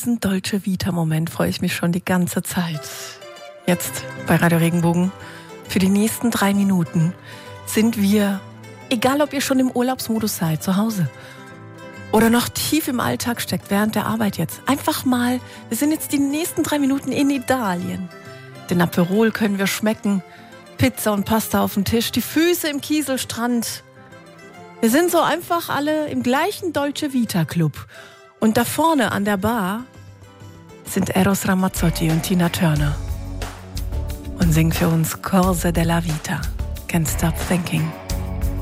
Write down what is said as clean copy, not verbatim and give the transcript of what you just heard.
diesen Dolce Vita-Moment freue ich mich schon die ganze Zeit. Jetzt bei Radio Regenbogen. Für die nächsten 3 Minuten sind wir, egal ob ihr schon im Urlaubsmodus seid, zu Hause oder noch tief im Alltag steckt, während der Arbeit jetzt. Einfach mal, wir sind jetzt die nächsten 3 Minuten in Italien. Den Aperol können wir schmecken, Pizza und Pasta auf dem Tisch, die Füße im Kieselstrand. Wir sind so einfach alle im gleichen Dolce Vita Club. Und da vorne an der Bar sind Eros Ramazzotti und Tina Turner und singen für uns Corse della Vita. Can't Stop Thinking.